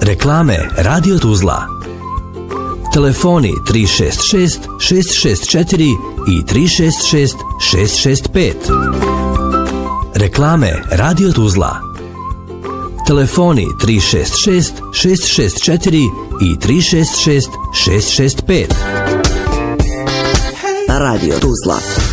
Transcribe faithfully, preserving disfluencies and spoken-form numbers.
Reklame Radio Tuzla. Telefoni tri šest šest šest šest četiri i tri šest šest šest šest pet. Reklame Radio Tuzla. Telefoni tri šest šest šest šest četiri i tri šest šest šest šest pet. Radio Tuzla.